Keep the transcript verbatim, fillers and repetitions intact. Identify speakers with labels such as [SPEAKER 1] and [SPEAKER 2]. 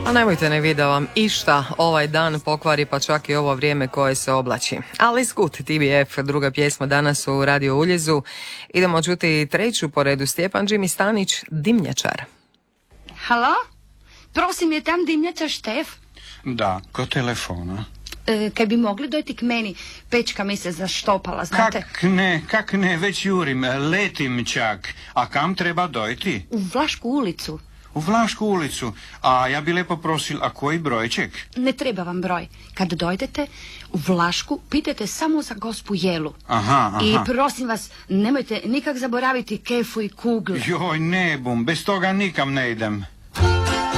[SPEAKER 1] A nemojte ne da vam išta ovaj dan pokvari, pa čak i ovo vrijeme koje se oblači. Ali skut, T B F, druga pjesma danas u Radio Uljezu. Idemo čuti treću po redu, Stjepan Džimi Stanić, Dimnjačar.
[SPEAKER 2] Halo? Prosim, je tam Dimnjačar Štef?
[SPEAKER 3] Da, ko telefona?
[SPEAKER 2] E, kaj bi mogli dojti k meni? Pečka mi se zaštopala, znate?
[SPEAKER 3] Kak ne, kak ne, već jurim, letim čak. A kam treba dojti?
[SPEAKER 2] U Vlašku ulicu.
[SPEAKER 3] U Vlašku ulicu. A ja bi lepo prosil, a koji brojček?
[SPEAKER 2] Ne treba vam broj. Kad dojdete u Vlašku, pitajte samo za gospu Jelu.
[SPEAKER 3] Aha, aha.
[SPEAKER 2] I prosim vas, nemojte nikak zaboraviti kefu i kugl.
[SPEAKER 3] Joj, ne bum, bez toga nikam ne idem.